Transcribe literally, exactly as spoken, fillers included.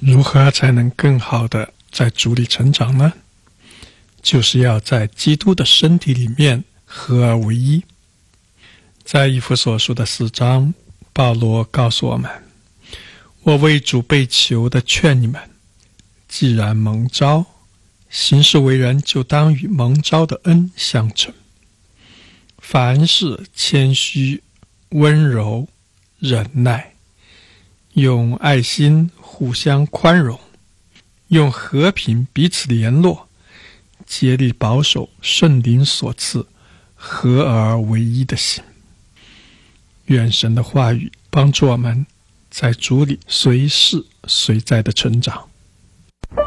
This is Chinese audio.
如何才能更好的在主里成长呢？就是要在基督的身体里面合而为一。在以弗所书的四章，保罗告诉我们，我为主被囚的劝你们，既然蒙召，行事为人就当与蒙召的恩相称。凡事谦虚、温柔、忍耐，用爱心互相宽容，用和平彼此联络，竭力保守圣灵所赐合而为一的心。愿神的话语帮助我们在主里随时随在的成长。